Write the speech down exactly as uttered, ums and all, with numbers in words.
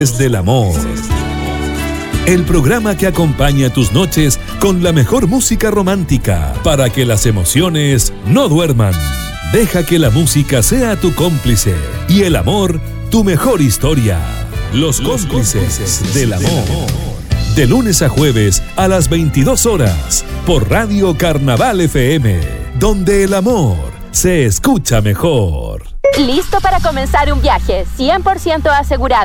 Del amor. El programa que acompaña tus noches con la mejor música romántica para que las emociones no duerman. Deja que la música sea tu cómplice y el amor tu mejor historia. Los, Los cómplices, cómplices del amor. del amor. De lunes a jueves a las veintidós horas por Radio Carnaval F M, donde el amor se escucha mejor. ¿Listo para comenzar un viaje cien por ciento asegurado